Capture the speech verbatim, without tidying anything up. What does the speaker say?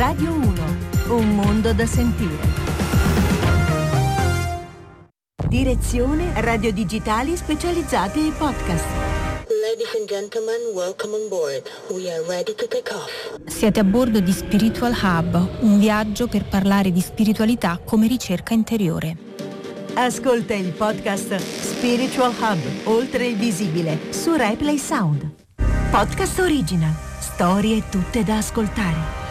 Radio uno, un mondo da sentire. Direzione Radio Digitali Specializzate ai Podcast. Ladies and gentlemen, welcome on board. We are ready to take off. Siete a bordo di Spiritual Hub, un viaggio per parlare di spiritualità come ricerca interiore. Ascolta il podcast Spiritual Hub, oltre il visibile, su Replay Sound. Podcast original, storie tutte da ascoltare.